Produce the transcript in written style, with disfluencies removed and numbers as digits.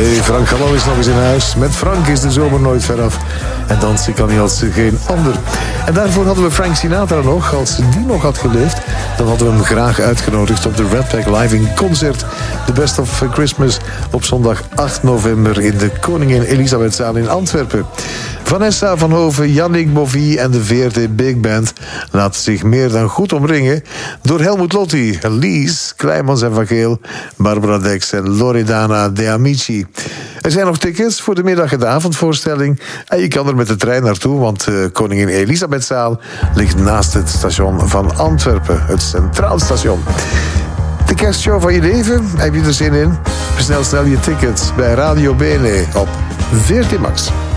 Hey, Frank Gallo is nog eens in huis. Met Frank is de zomer nooit veraf. En dansen kan hij als geen ander. En daarvoor hadden we Frank Sinatra nog. Als die nog had geleefd, dan hadden we hem graag uitgenodigd op de Red Pack Live in concert. The Best of Christmas op zondag 8 november in de Koningin Elisabethzaal in Antwerpen. Vanessa van Hoven, Yannick Bovie en de VRT Big Band laten zich meer dan goed omringen door Helmut Lotti, Lies, Kleimans en Van Geel, Barbara Dex en Loredana De Amici. Er zijn nog tickets voor de middag- en de avondvoorstelling. En je kan er met de trein naartoe, want Koningin Elisabethzaal ligt naast het station van Antwerpen, het Centraal Station. De kerstshow van je leven, heb je er zin in? Bestel snel je tickets bij Radio Bene op VRT Max.